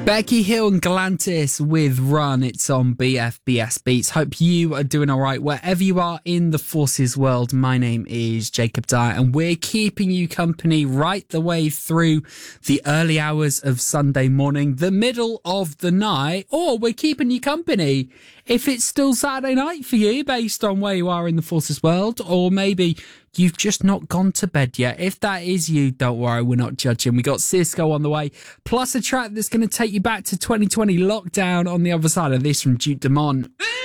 Becky Hill and Galantis with Run. It's on BFBS Beats. Hope you are doing all right wherever you are in the Forces world. My name is Jacob Dyer, and we're keeping you company right the way through the early hours of Sunday morning, the middle of the night, or we're keeping you company if it's still Saturday night for you based on where you are in the Forces world, or maybe you've just not gone to bed yet. If that is you, don't worry, we're not judging. We got Cisco on the way, plus a track that's going to take you back to 2020 lockdown on the other side of this from Duke Dumont.